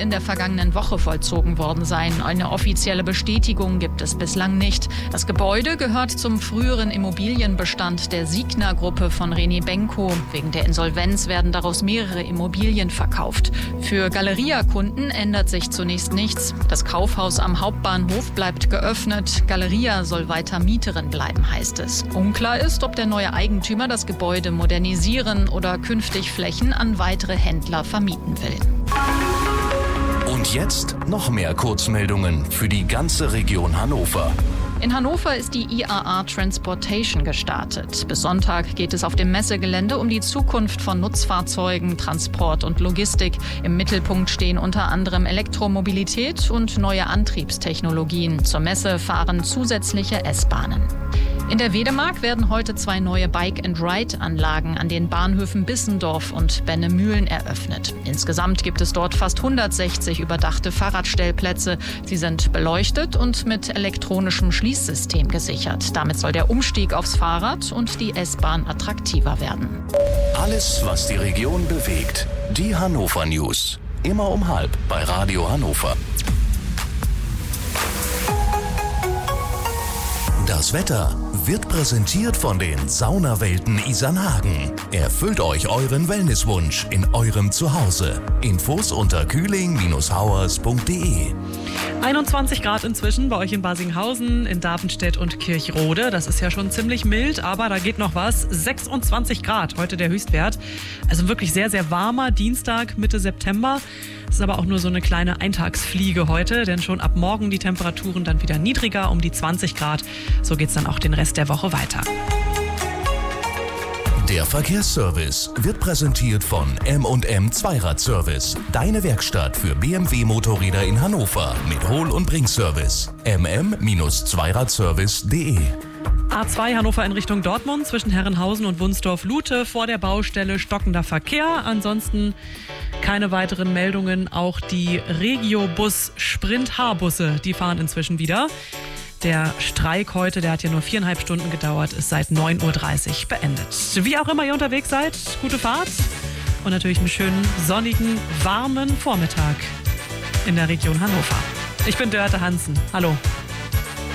in der vergangenen Woche vollzogen worden sein. Eine offizielle Bestätigung gibt es bislang nicht. Das Gebäude gehört zum früheren Immobilienbestand der Signa-Gruppe von René Benko. Wegen der Insolvenz werden daraus mehrere Immobilien verkauft. Für Galeria-Kunden ändert sich zunächst nichts. Das Kaufhaus am Hauptbahnhof bleibt geöffnet. Galeria soll weiter Mieterin bleiben, heißt es. Unklar ist, ob der neue Eigentümer das Gebäude modernisieren oder künftig Flächen an weitere Händler vermieten will. Und jetzt noch mehr Kurzmeldungen für die ganze Region Hannover. In Hannover ist die IAA Transportation gestartet. Bis Sonntag geht es auf dem Messegelände um die Zukunft von Nutzfahrzeugen, Transport und Logistik. Im Mittelpunkt stehen unter anderem Elektromobilität und neue Antriebstechnologien. Zur Messe fahren zusätzliche S-Bahnen. In der Wedemark werden heute 2 neue Bike-and-Ride-Anlagen an den Bahnhöfen Bissendorf und Bennemühlen eröffnet. Insgesamt gibt es dort fast 160 überdachte Fahrradstellplätze. Sie sind beleuchtet und mit elektronischem Schließsystem gesichert. Damit soll der Umstieg aufs Fahrrad und die S-Bahn attraktiver werden. Alles, was die Region bewegt. Die Hannover News. Immer um 12:30 bei Radio Hannover. Das Wetter wird präsentiert von den Saunawelten Isernhagen. Erfüllt euch euren Wellnesswunsch in eurem Zuhause. Infos unter kühling-hauers.de. 21 Grad inzwischen bei euch in Barsinghausen, in Davenstedt und Kirchrode. Das ist ja schon ziemlich mild, aber da geht noch was. 26 Grad, heute der Höchstwert. Also wirklich sehr, sehr warmer Dienstag, Mitte September. Es ist aber auch nur so eine kleine Eintagsfliege heute, denn schon ab morgen die Temperaturen dann wieder niedriger, um die 20 Grad. So geht's dann auch den Rest der Woche weiter. Der Verkehrsservice wird präsentiert von M&M Zweiradservice. Deine Werkstatt für BMW-Motorräder in Hannover mit Hol- und Bringservice. mm-zweiradservice.de. A2 Hannover in Richtung Dortmund zwischen Herrenhausen und Wunsdorf-Lute vor der Baustelle stockender Verkehr. Ansonsten keine weiteren Meldungen. Auch die Regiobus-Sprint-H-Busse, die fahren inzwischen wieder. Der Streik heute, der hat ja nur 4,5 Stunden gedauert, ist seit 9:30 Uhr beendet. Wie auch immer ihr unterwegs seid, gute Fahrt und natürlich einen schönen, sonnigen, warmen Vormittag in der Region Hannover. Ich bin Dörte Hansen. Hallo.